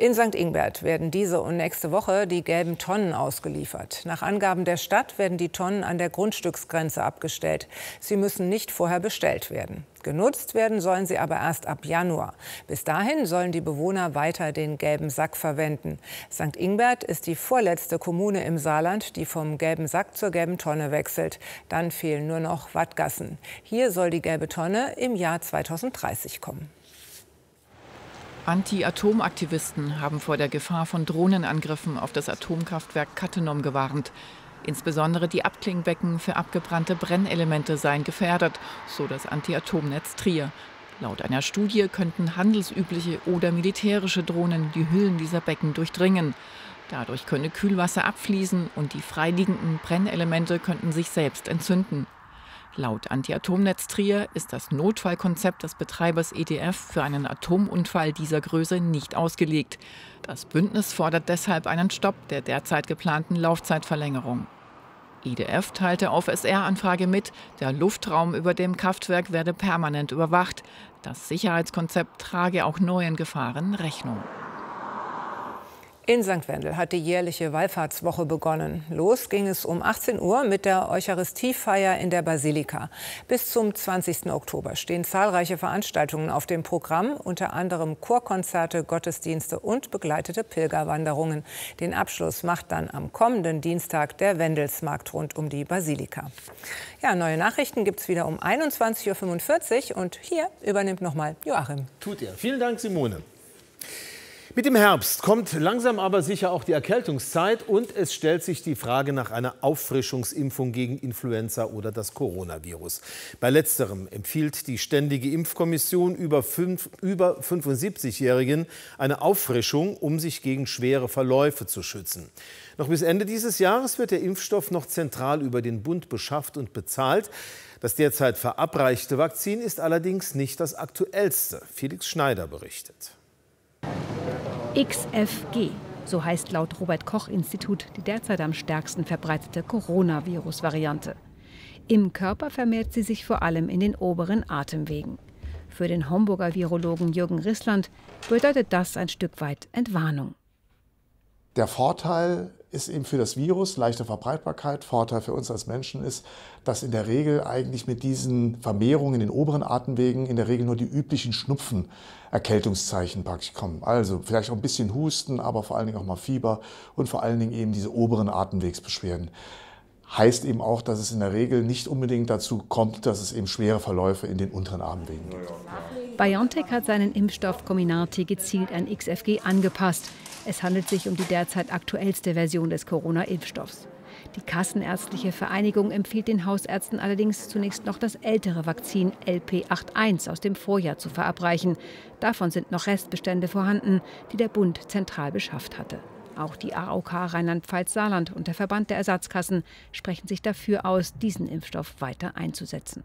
In St. Ingbert werden diese und nächste Woche die gelben Tonnen ausgeliefert. Nach Angaben der Stadt werden die Tonnen an der Grundstücksgrenze abgestellt. Sie müssen nicht vorher bestellt werden. Genutzt werden sollen sie aber erst ab Januar. Bis dahin sollen die Bewohner weiter den gelben Sack verwenden. St. Ingbert ist die vorletzte Kommune im Saarland, die vom gelben Sack zur gelben Tonne wechselt. Dann fehlen nur noch Wattgassen. Hier soll die gelbe Tonne im Jahr 2030 kommen. Anti-Atom-Aktivisten haben vor der Gefahr von Drohnenangriffen auf das Atomkraftwerk Cattenom gewarnt. Insbesondere die Abklingbecken für abgebrannte Brennelemente seien gefährdet, so das Anti-Atom-Netz Trier. Laut einer Studie könnten handelsübliche oder militärische Drohnen die Hüllen dieser Becken durchdringen. Dadurch könne Kühlwasser abfließen und die freiliegenden Brennelemente könnten sich selbst entzünden. Laut Anti-Atom-Netz Trier ist das Notfallkonzept des Betreibers EDF für einen Atomunfall dieser Größe nicht ausgelegt. Das Bündnis fordert deshalb einen Stopp der derzeit geplanten Laufzeitverlängerung. EDF teilte auf SR-Anfrage mit, der Luftraum über dem Kraftwerk werde permanent überwacht. Das Sicherheitskonzept trage auch neuen Gefahren Rechnung. In St. Wendel hat die jährliche Wallfahrtswoche begonnen. Los ging es um 18 Uhr mit der Eucharistiefeier in der Basilika. Bis zum 20. Oktober stehen zahlreiche Veranstaltungen auf dem Programm, unter anderem Chorkonzerte, Gottesdienste und begleitete Pilgerwanderungen. Den Abschluss macht dann am kommenden Dienstag der Wendelsmarkt rund um die Basilika. Ja, neue Nachrichten gibt es wieder um 21:45 Uhr und hier übernimmt nochmal Joachim. Tut er. Vielen Dank, Simone. Mit dem Herbst kommt langsam aber sicher auch die Erkältungszeit und es stellt sich die Frage nach einer Auffrischungsimpfung gegen Influenza oder das Coronavirus. Bei letzterem empfiehlt die Ständige Impfkommission über 75-Jährigen eine Auffrischung, um sich gegen schwere Verläufe zu schützen. Noch bis Ende dieses Jahres wird der Impfstoff noch zentral über den Bund beschafft und bezahlt. Das derzeit verabreichte Vakzin ist allerdings nicht das aktuellste. Felix Schneider berichtet. XFG, so heißt laut Robert-Koch-Institut die derzeit am stärksten verbreitete Coronavirus-Variante. Im Körper vermehrt sie sich vor allem in den oberen Atemwegen. Für den Homburger Virologen Jürgen Rissland bedeutet das ein Stück weit Entwarnung. Der Vorteil ist eben für das Virus leichte Verbreitbarkeit. Vorteil für uns als Menschen ist, dass in der Regel eigentlich mit diesen Vermehrungen in den oberen Atemwegen in der Regel nur die üblichen Schnupfen-Erkältungszeichen praktisch kommen. Also vielleicht auch ein bisschen Husten, aber vor allen Dingen auch mal Fieber und vor allen Dingen eben diese oberen Atemwegsbeschwerden. Heißt eben auch, dass es in der Regel nicht unbedingt dazu kommt, dass es eben schwere Verläufe in den unteren Atemwegen gibt. BioNTech hat seinen Impfstoff Comirnaty gezielt an XFG angepasst. Es handelt sich um die derzeit aktuellste Version des Corona-Impfstoffs. Die Kassenärztliche Vereinigung empfiehlt den Hausärzten allerdings zunächst noch das ältere Vakzin LP81 aus dem Vorjahr zu verabreichen. Davon sind noch Restbestände vorhanden, die der Bund zentral beschafft hatte. Auch die AOK Rheinland-Pfalz-Saarland und der Verband der Ersatzkassen sprechen sich dafür aus, diesen Impfstoff weiter einzusetzen.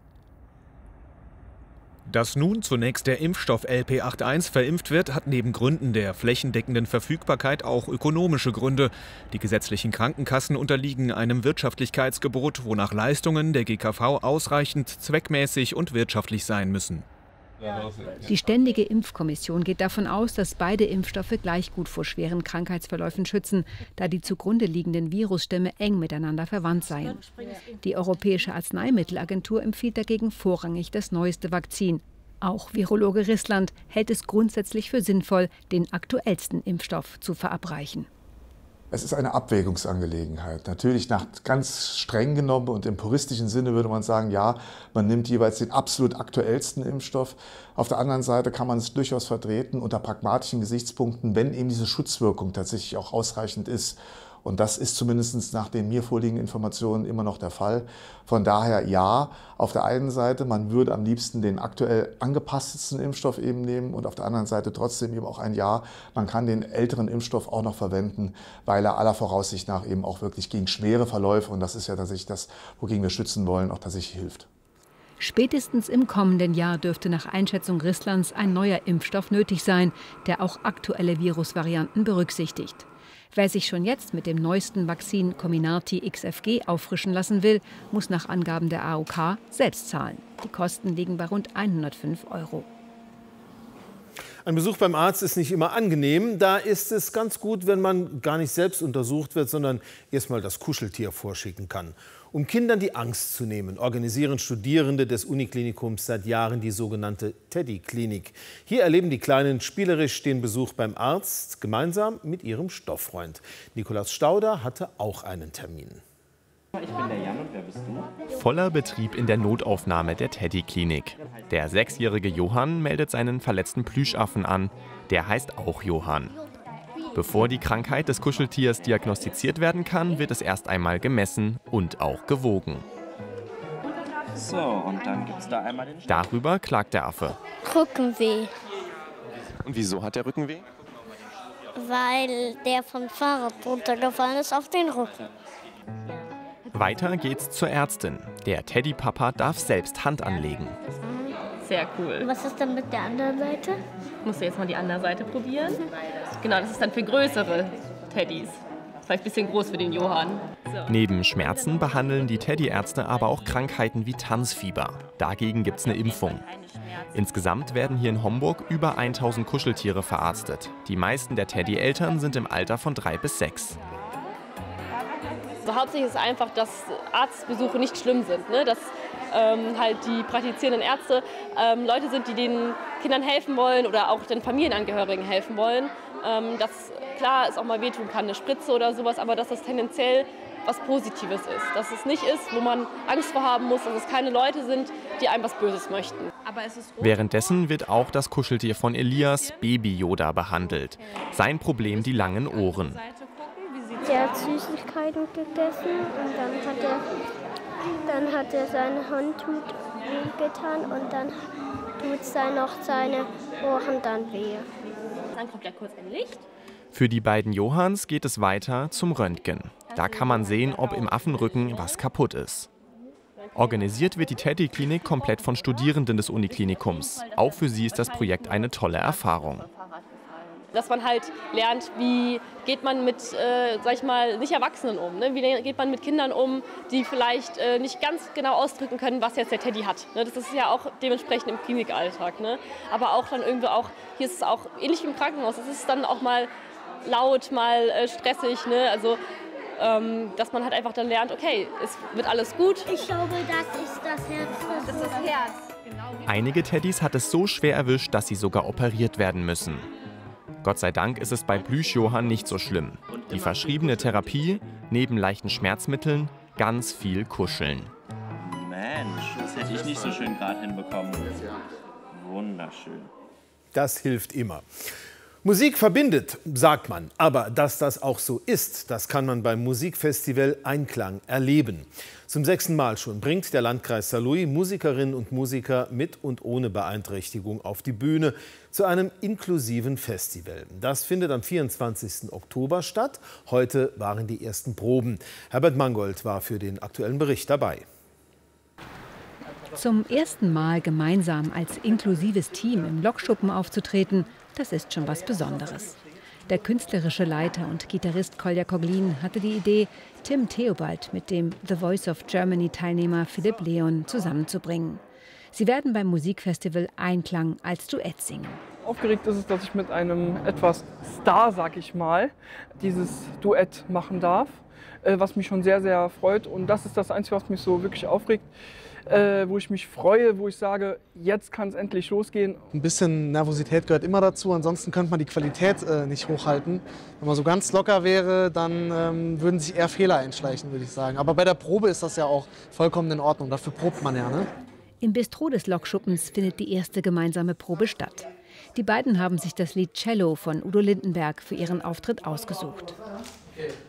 Dass nun zunächst der Impfstoff LP81 verimpft wird, hat neben Gründen der flächendeckenden Verfügbarkeit auch ökonomische Gründe. Die gesetzlichen Krankenkassen unterliegen einem Wirtschaftlichkeitsgebot, wonach Leistungen der GKV ausreichend, zweckmäßig und wirtschaftlich sein müssen. Die Ständige Impfkommission geht davon aus, dass beide Impfstoffe gleich gut vor schweren Krankheitsverläufen schützen, da die zugrunde liegenden Virusstämme eng miteinander verwandt seien. Die Europäische Arzneimittelagentur empfiehlt dagegen vorrangig das neueste Vakzin. Auch Virologe Rissland hält es grundsätzlich für sinnvoll, den aktuellsten Impfstoff zu verabreichen. Es ist eine Abwägungsangelegenheit. Natürlich nach ganz streng genommen und im puristischen Sinne würde man sagen, ja, man nimmt jeweils den absolut aktuellsten Impfstoff. Auf der anderen Seite kann man es durchaus vertreten unter pragmatischen Gesichtspunkten, wenn eben diese Schutzwirkung tatsächlich auch ausreichend ist. Und das ist zumindest nach den mir vorliegenden Informationen immer noch der Fall. Von daher ja, auf der einen Seite, man würde am liebsten den aktuell angepasstesten Impfstoff eben nehmen und auf der anderen Seite trotzdem eben auch ein Ja, man kann den älteren Impfstoff auch noch verwenden, weil er aller Voraussicht nach eben auch wirklich gegen schwere Verläufe, und das ist ja tatsächlich das, wogegen wir schützen wollen, auch tatsächlich hilft. Spätestens im kommenden Jahr dürfte nach Einschätzung Risslands ein neuer Impfstoff nötig sein, der auch aktuelle Virusvarianten berücksichtigt. Wer sich schon jetzt mit dem neuesten Vakzin Comirnaty XFG auffrischen lassen will, muss nach Angaben der AOK selbst zahlen. Die Kosten liegen bei rund 105 €. Ein Besuch beim Arzt ist nicht immer angenehm. Da ist es ganz gut, wenn man gar nicht selbst untersucht wird, sondern erstmal das Kuscheltier vorschicken kann. Um Kindern die Angst zu nehmen, organisieren Studierende des Uniklinikums seit Jahren die sogenannte Teddy-Klinik. Hier erleben die Kleinen spielerisch den Besuch beim Arzt gemeinsam mit ihrem Stofffreund. Nikolaus Stauder hatte auch einen Termin. Ich bin der Jan und wer bist du? Voller Betrieb in der Notaufnahme der Teddy-Klinik. Der 6-jährige Johann meldet seinen verletzten Plüschaffen an. Der heißt auch Johann. Bevor die Krankheit des Kuscheltiers diagnostiziert werden kann, wird es erst einmal gemessen und auch gewogen. So, und dann gibt es da einmal den Darüber klagt der Affe. Rückenweh, Und wieso hat der Rückenweh? weil der vom Fahrrad runtergefallen ist auf den Rücken. Weiter geht's zur Ärztin. Der Teddy-Papa darf selbst Hand anlegen. Sehr cool. Was ist dann mit der anderen Seite? Musst du jetzt mal die andere Seite probieren? Genau, das ist dann für größere Teddys. Vielleicht ein bisschen groß für den Johann. So. Neben Schmerzen behandeln die Teddy-Ärzte aber auch Krankheiten wie Tanzfieber. Dagegen gibt's eine Impfung. Insgesamt werden hier in Homburg über 1000 Kuscheltiere verarztet. Die meisten der Teddy-Eltern sind im Alter von 3 bis 6. So, hauptsächlich ist einfach, dass Arztbesuche nicht schlimm sind. Ne? Dass halt die praktizierenden Ärzte Leute sind, die den Kindern helfen wollen oder auch den Familienangehörigen helfen wollen. Dass klar es auch mal wehtun kann, eine Spritze oder sowas, aber dass das tendenziell was Positives ist. Dass es nicht ist, wo man Angst vor haben muss, dass es keine Leute sind, die einem was Böses möchten. Aber es ist Währenddessen wird auch das Kuscheltier von Elias, Baby Yoda, behandelt. Sein Problem die langen Ohren. Der hat Süßigkeiten gegessen und dann hat er seine Hand wehgetan und dann tut seine Ohren dann weh. Dann kommt ja kurz ein Licht. Für die beiden Johanns geht es weiter zum Röntgen. Da kann man sehen, ob im Affenrücken was kaputt ist. Organisiert wird die Teddy-Klinik komplett von Studierenden des Uniklinikums. Auch für sie ist das Projekt eine tolle Erfahrung. Dass man halt lernt, wie geht man mit, sag ich mal, nicht Erwachsenen um. Ne? Wie geht man mit Kindern um, die vielleicht nicht ganz genau ausdrücken können, was jetzt der Teddy hat. Ne? Das ist ja auch dementsprechend im Klinikalltag. Ne? Aber auch dann irgendwie auch, hier ist es auch ähnlich wie im Krankenhaus. Es ist dann auch mal laut, mal stressig. Ne? Also, dass man halt einfach dann lernt, okay, es wird alles gut. Ich glaube, das ist das Herz. Das ist das Herz. Einige Teddys hat es so schwer erwischt, dass sie sogar operiert werden müssen. Gott sei Dank ist es bei Plüsch-Johann nicht so schlimm. Die verschriebene Therapie, neben leichten Schmerzmitteln, ganz viel Kuscheln. Mensch, das hätte ich nicht so schön gerade hinbekommen. Wunderschön. Das hilft immer. Musik verbindet, sagt man. Aber dass das auch so ist, das kann man beim Musikfestival Einklang erleben. Zum 6. Mal schon bringt der Landkreis Saarlouis Musikerinnen und Musiker mit und ohne Beeinträchtigung auf die Bühne zu einem inklusiven Festival. Das findet am 24. Oktober statt. Heute waren die ersten Proben. Herbert Mangold war für den aktuellen Bericht dabei. Zum ersten Mal gemeinsam als inklusives Team im Lokschuppen aufzutreten, das ist schon was Besonderes. Der künstlerische Leiter und Gitarrist Kolja Koglin hatte die Idee, Tim Theobald mit dem The Voice of Germany-Teilnehmer Philipp Leon zusammenzubringen. Sie werden beim Musikfestival Einklang als Duett singen. Aufgeregt ist es, dass ich mit einem etwas Star, sag ich mal, dieses Duett machen darf, was mich schon sehr, sehr freut. Und das ist das Einzige, was mich so wirklich aufregt. Wo ich mich freue, wo ich sage, jetzt kann es endlich losgehen. Ein bisschen Nervosität gehört immer dazu, ansonsten könnte man die Qualität nicht hochhalten. Wenn man so ganz locker wäre, dann würden sich eher Fehler einschleichen, würde ich sagen. Aber bei der Probe ist das ja auch vollkommen in Ordnung, dafür probt man ja. Ne? Im Bistro des Lokschuppens findet die erste gemeinsame Probe statt. Die beiden haben sich das Lied Cello von Udo Lindenberg für ihren Auftritt ausgesucht. Okay.